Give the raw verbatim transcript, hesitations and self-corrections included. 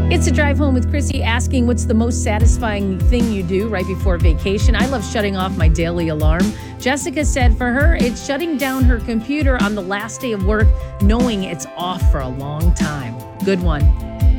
It's a drive home with Chrissy asking what's the most satisfying thing you do right before vacation. I love shutting off my daily alarm. Jessica said for her, it's shutting down her computer on the last day of work, knowing it's off for a long time. Good one.